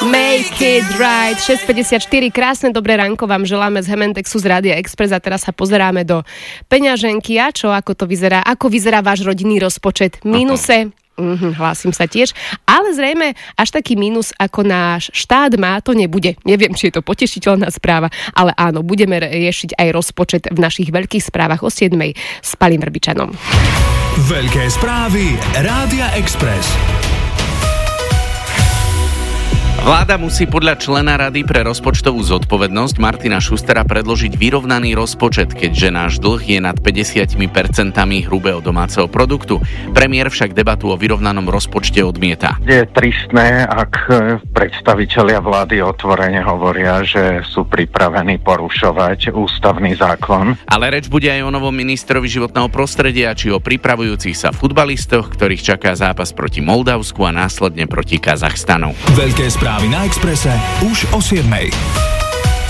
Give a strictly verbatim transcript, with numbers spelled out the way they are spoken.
Make it right. šesť päťdesiatštyri, krásne dobré ránko vám želáme z Hementexu z Rádia Express a teraz sa pozeráme do peňaženky. A čo, ako to vyzerá? Ako vyzerá váš rodinný rozpočet? Mínuse? Mhm, hlásim sa tiež. Ale zrejme až taký mínus, ako náš štát má, to nebude. Neviem, či je to potešiteľná správa, ale áno, budeme riešiť aj rozpočet v našich veľkých správach o siedmej s Palim Vrbičanom. Veľké správy Rádia Express. Vláda musí podľa člena Rady pre rozpočtovú zodpovednosť Martina Šustera predložiť vyrovnaný rozpočet, keďže náš dlh je nad päťdesiat percent hrubého domáceho produktu. Premiér však debatu o vyrovnanom rozpočte odmieta. Je tristné, ak predstavitelia vlády otvorene hovoria, že sú pripravení porušovať ústavný zákon. Ale reč bude aj o novom ministrovi životného prostredia, či o pripravujúcich sa futbalistoch, ktorých čaká zápas proti Moldavsku a následne proti Kazachstanu. Veľké správy na Expresse už o siedmej.